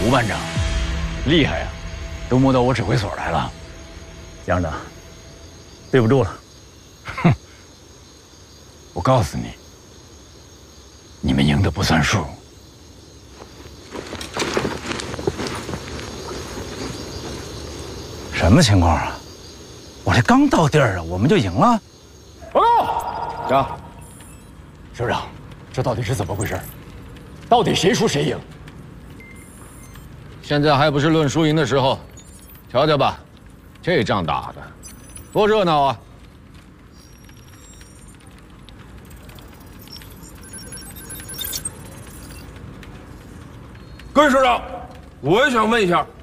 吴班长，厉害呀，都摸到我指挥所来了。 蒋长，对不住了。 哼，我告诉你，你们赢的不算数。 什么情况啊？我这刚到地儿啊，我们就赢了。 报告，长，首长，这到底是怎么回事？到底谁输谁赢？ 现在还不是论输赢的时候，瞧瞧吧，这仗打的多热闹啊！ 各位首长，我也想问一下，